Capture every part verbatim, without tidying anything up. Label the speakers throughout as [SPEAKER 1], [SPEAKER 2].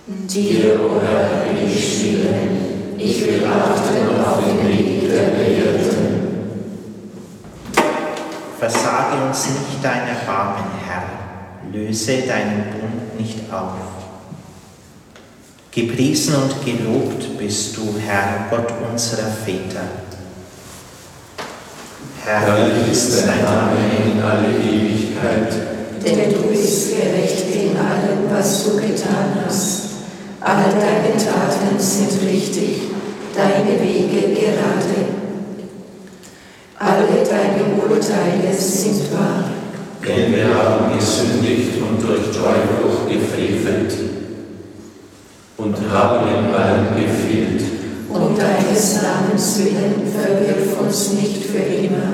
[SPEAKER 1] Dir, o Herr, will ich spielen, ich will achten auf den Weg der Beirrten.
[SPEAKER 2] Versage uns nicht dein Erbarmen, Herr, löse deinen Bund nicht auf. Gepriesen und gelobt bist du, Herr, Gott unserer Väter.
[SPEAKER 1] Herrlich ist dein Name in alle Ewigkeit, denn du bist gerecht in allem, was du getan hast. Alle deine Taten sind richtig, deine Wege gerade. Alle deine Urteile sind wahr.
[SPEAKER 3] Denn wir haben gesündigt und durch Treubruch gefrevelt und haben in allem gefehlt.
[SPEAKER 1] Um deines Namens willen verwirf uns nicht für immer.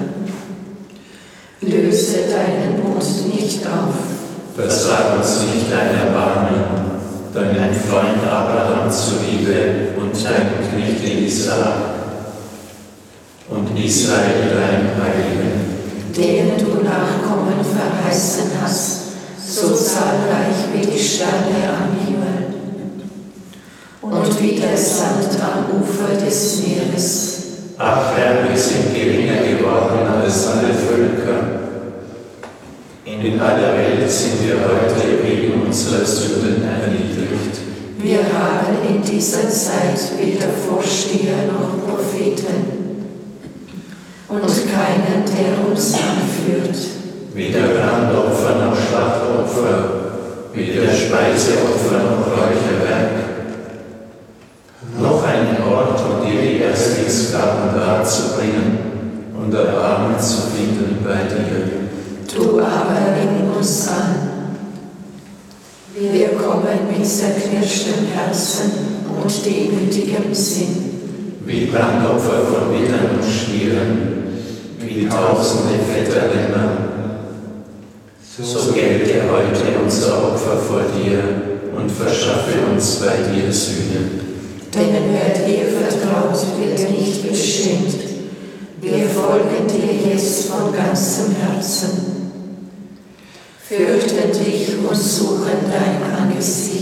[SPEAKER 1] Löse deinen Bund nicht auf.
[SPEAKER 3] Versag uns nicht dein Erbarmen, deinen Freund Abraham zuliebe und deinen Knecht Isaak und Israel deinem Heiligen,
[SPEAKER 1] denen du Nachkommen verheißen hast, so zahlreich wie die Sterne am Himmel und wie der Sand am Ufer des Meeres.
[SPEAKER 3] Ach Herr, wir sind geringer geworden als alle Völker. In aller Welt sind wir heute wegen unserer Sünden erniedrigt.
[SPEAKER 1] Wir haben in dieser Zeit weder Vorsteher noch Propheten und keinen, der uns anführt.
[SPEAKER 3] Weder Brandopfer noch Schlachtopfer, weder Speiseopfer noch Räucherwerk, noch einen Ort, um dir die Erstlingsgaben darzubringen und Erbarmen zu finden bei dir.
[SPEAKER 1] Du aber nimm uns an. Wir kommen mit zerknirschtem Herzen und demütigem Sinn.
[SPEAKER 3] Wie Brandopfer von Widdern und Stieren, wie tausende Vetterlämmer. So gelte heute unser Opfer vor dir und verschaffe uns bei dir Sühne.
[SPEAKER 1] Denn wer dir vertraut, wird nicht beschämt. Wir folgen dir jetzt von ganzem Herzen. Fürchten dich und suchen dein Angesicht.